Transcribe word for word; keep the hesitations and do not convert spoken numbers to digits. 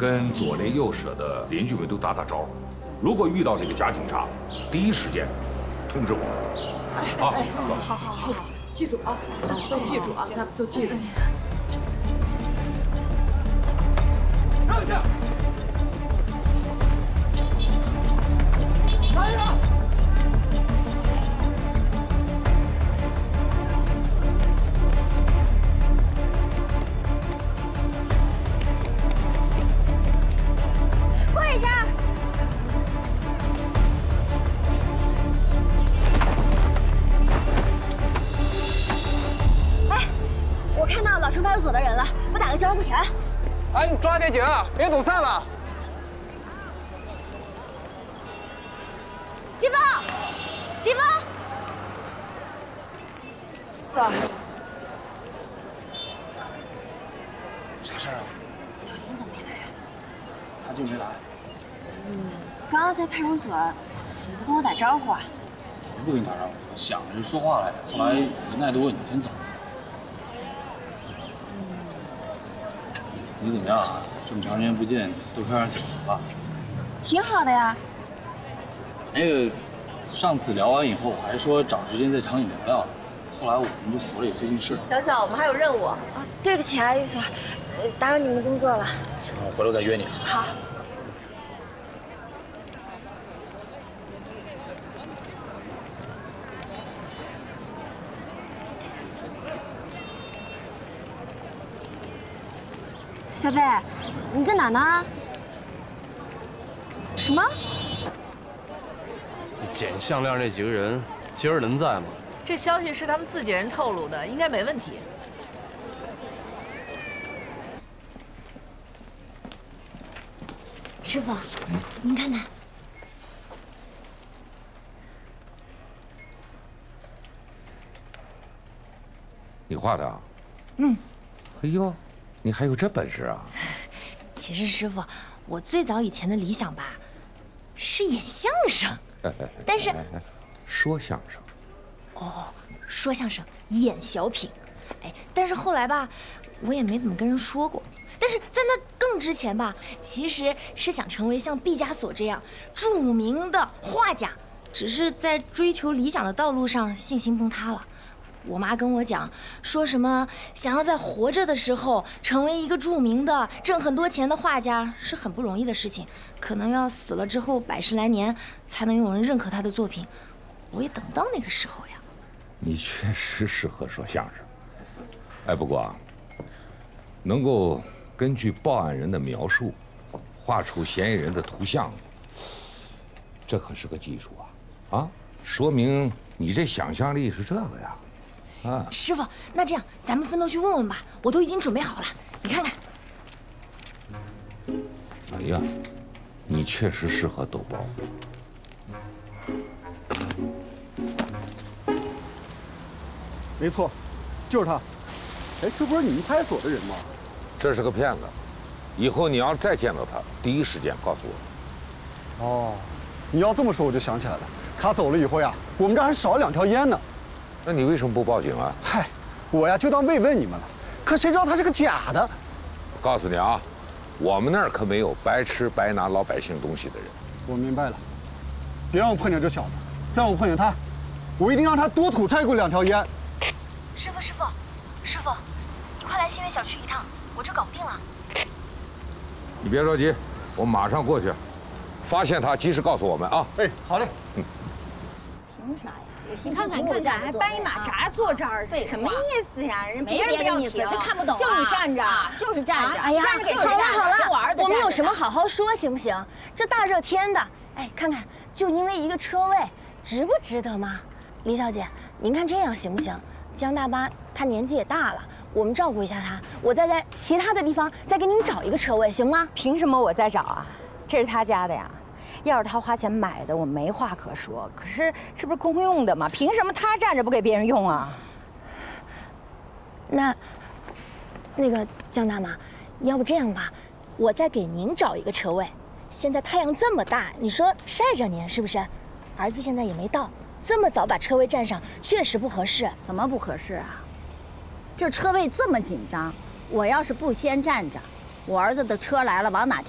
跟左邻右舍的邻居们都打打招呼。如果遇到这个假警察，第一时间通知我们。啊， 好好好好，记住啊，都记住啊，咱们都记住。 上去！来呀！ 跪下！哎，我看到老城派出所的人了，我打个招呼去啊！ 哎，你抓点紧啊，别走散了。 季风，季风，坐。 啥事儿啊？ 老林怎么没来啊？ 他就没来。 你刚刚在派出所怎么不跟我打招呼啊？ 我不跟你打招呼，我想着说话来着，后来人太多，你先走。你怎么样啊？这么长时间不见，都穿上警服了。 挺好的呀。 那个，上次聊完以后，我还说找时间在厂里聊聊，后来我们这所里最近事。 小小，我们还有任务。 啊，对不起啊，玉所，打扰你们工作了。 行，我回头再约你。 好。 小飞，你在哪呢？什么？ 捡项链那几个人今儿能在吗？ 这消息是他们自己人透露的，应该没问题。 师傅，您看看， 你画的啊？ 嗯。 哎呦，你还有这本事啊！ 其实师傅，我最早以前的理想吧，是演相声，但是说相声。 哦，说相声，演小品，哎，但是后来吧，我也没怎么跟人说过。但是在那更之前吧，其实是想成为像毕加索这样著名的画家，只是在追求理想的道路上信心崩塌了。 我妈跟我讲，说什么想要在活着的时候成为一个著名的、挣很多钱的画家是很不容易的事情，可能要死了之后百十来年才能有人认可他的作品。我也等到那个时候呀。 你确实适合说相声。哎，不过啊，能够根据报案人的描述，画出嫌疑人的图像，这可是个技术啊！啊，说明你这想象力是这个呀。 啊， 师傅，那这样咱们分头去问问吧，我都已经准备好了，你看看。 哎呀，你确实适合抖包。 没错，就是他。哎，这不是你们派出所的人吗？ 这是个骗子，以后你要再见到他，第一时间告诉我。 哦，你要这么说我就想起来了，他走了以后呀，我们这还少了两条烟呢。 那你为什么不报警啊？ 嗨，我呀就当慰问你们了，可谁知道他是个假的。 告诉你啊，我们那儿可没有白吃白拿老百姓东西的人。 我明白了，别让我碰见这小子，再让我碰见他，我一定让他多吐拆过两条烟。 师傅，师傅，师傅，你快来新源小区一趟，我这搞不定了。 你别着急，我马上过去。发现他及时告诉我们啊。 哎，好嘞。嗯。 凭啥呀？ 你看看看看，还搬一马扎坐这儿，什么意思呀？人别人不要停， 就看不懂， 就你站着， 就是站着。 哎呀， 站着给谁好了好了， 我儿子， 我们有什么好好说行不行？这大热天的，哎，看看，就因为一个车位，值不值得吗？李小姐，您看这样行不行？江大妈她年纪也大了，我们照顾一下她，我再在其他的地方再给您找一个车位，行吗？ 凭什么我再找啊？这是他家的呀。 要是他花钱买的，我没话可说。可是这不是公用的吗？凭什么他站着不给别人用啊？ 那，那个江大妈，要不这样吧，我再给您找一个车位。现在太阳这么大，你说晒着您是不是？儿子现在也没到，这么早把车位占上，确实不合适。 怎么不合适啊？这车位这么紧张，我要是不先站着，我儿子的车来了往哪